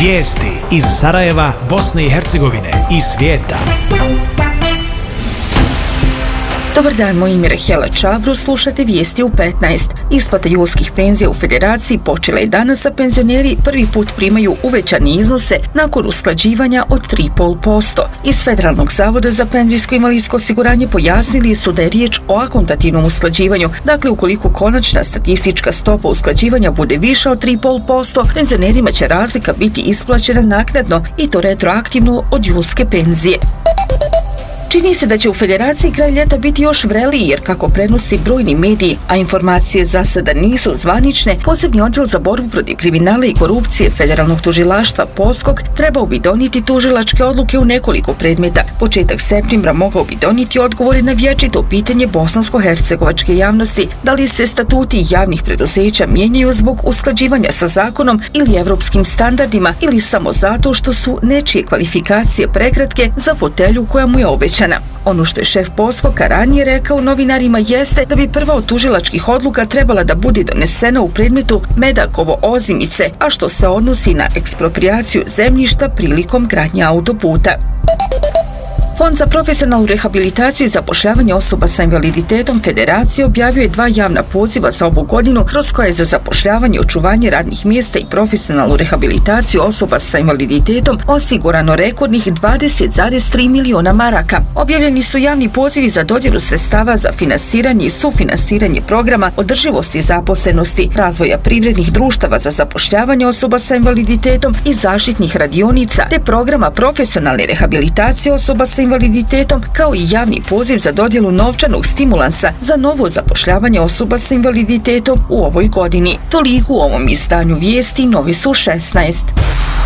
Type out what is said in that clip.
Vijesti iz Sarajeva, Bosne i Hercegovine i svijeta. Dobar dan, moje ime je Hela Čabru, slušate vijesti u 15. Isplata julskih penzija u Federaciji počela je danas, a penzioneri prvi put primaju uvećane iznose nakon usklađivanja od 3,5%. Iz Federalnog zavoda za penzijsko i invalidsko osiguranje pojasnili su da je riječ o akontativnom usklađivanju. Dakle, ukoliko konačna statistička stopa usklađivanja bude viša od 3,5%, penzionerima će razlika biti isplaćena naknadno i to retroaktivno od julske penzije. Čini se da će u Federaciji kraj ljeta biti još vreliji, jer kako prenosi brojni mediji, a informacije za sada nisu zvanične, posebni odjel za borbu protiv kriminala i korupcije Federalnog tužilaštva POSKOK trebao bi donijeti tužilačke odluke u nekoliko predmeta. Početak septembra mogao bi donijeti odgovore na vječito pitanje bosansko-hercegovačke javnosti, da li se statuti javnih preduzeća mijenjaju zbog usklađivanja sa zakonom ili evropskim standardima, ili samo zato što su nečije kvalifikacije prekratke za fotelju koja mu je obećana. Ono što je šef POSKOK-a ranije rekao novinarima jeste da bi prva od tužilačkih odluka trebala da bude donesena u predmetu Medakovo-Ozimice, a što se odnosi na eksproprijaciju zemljišta prilikom gradnje autoputa. Fond za profesionalnu rehabilitaciju i zapošljavanje osoba sa invaliditetom Federacije objavio je 2 javna poziva za ovu godinu, kroz koje je za zapošljavanje, očuvanje radnih mjesta i profesionalnu rehabilitaciju osoba sa invaliditetom osigurano rekordnih 20,3 miliona maraka. Objavljeni su javni pozivi za dodjelu sredstava za finansiranje i sufinansiranje programa održivosti zaposlenosti, razvoja privrednih društava za zapošljavanje osoba sa invaliditetom i zaštitnih radionica, te programa profesionalne rehabilitacije osoba sa invaliditetom, kao i javni poziv za dodjelu novčanog stimulansa za novo zapošljavanje osoba sa invaliditetom u ovoj godini. Toliko u ovom izdanju vijesti, novi su 16.